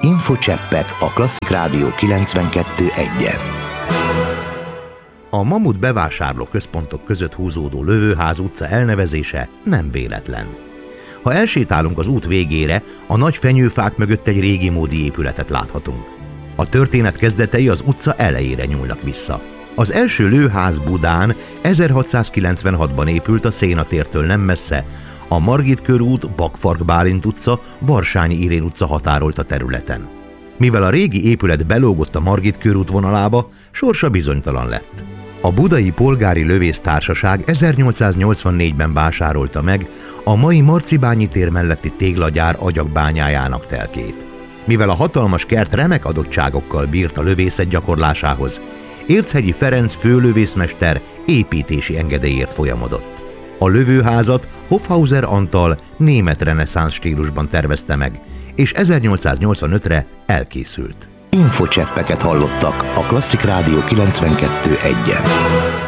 Infocseppek a Klasszik Rádió 92.1-en. A Mamut bevásárlóközpontok között húzódó Lövőház utca elnevezése nem véletlen. Ha elsétálunk az út végére, a nagy fenyőfák mögött egy régi módi épületet láthatunk. A történet kezdetei az utca elejére nyúlnak vissza. Az első lőház Budán 1696-ban épült a Szénatértől nem messze, a Margit körút, Bakfark Bálint utca, Varsányi Irén utca határolta területen. Mivel a régi épület belógott a Margit körút vonalába, sorsa bizonytalan lett. A Budai Polgári Lövésztársaság 1884-ben vásárolta meg a mai Marcibányi tér melletti téglagyár agyagbányájának telkét. Mivel a hatalmas kert remek adottságokkal bírt a lövészet gyakorlásához, Érchegyi Ferenc főlövészmester építési engedélyért folyamodott. A lövőházat Hofhauser Antal német reneszánsz stílusban tervezte meg, és 1885-re elkészült. Infocseppeket hallottak a Klasszik Rádió 92.1-en.